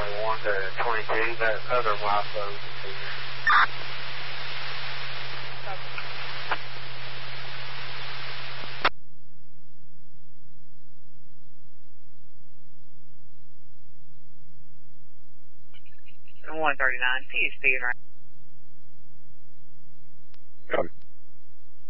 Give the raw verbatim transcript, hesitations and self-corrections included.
twenty-one to twenty-two, that other WIFO is here. one thirty-nine, P S P and Copy.